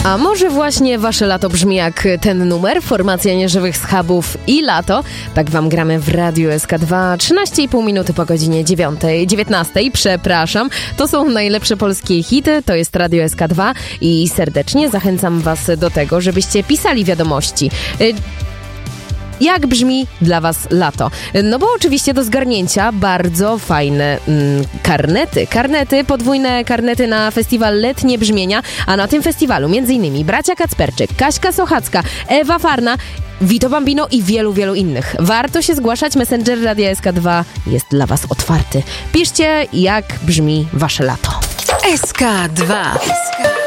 A może właśnie wasze lato brzmi jak ten numer? Formacja Nieżywych Schabów i Lato. Tak wam gramy w Radiu SK2. 13,5 minuty po godzinie 19. Przepraszam. To są najlepsze polskie hity. To jest Radio SK2 i serdecznie zachęcam was do tego, żebyście pisali wiadomości. Jak brzmi dla was lato? No bo oczywiście do zgarnięcia bardzo fajne karnety, podwójne karnety na festiwal Letnie Brzmienia, a na tym festiwalu m.in. bracia Kacperczyk, Kaśka Sochacka, Ewa Farna, Vito Bambino i wielu, wielu innych. Warto się zgłaszać, Messenger Radia SK2 jest dla was otwarty. Piszcie, jak brzmi wasze lato. SK2.